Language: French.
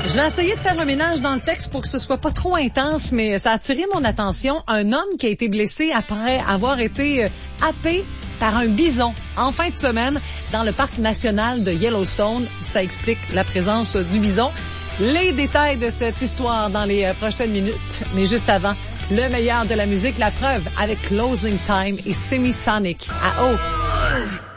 Je vais essayer de faire un ménage dans le texte pour que ce soit pas trop intense, mais ça a attiré mon attention. Un homme qui a été blessé après avoir été happé par un bison en fin de semaine dans le parc national de Yellowstone. Ça explique la présence du bison. Les détails de cette histoire dans les prochaines minutes. Mais juste avant, le meilleur de la musique, la preuve avec Closing Time et Semisonic à Eau.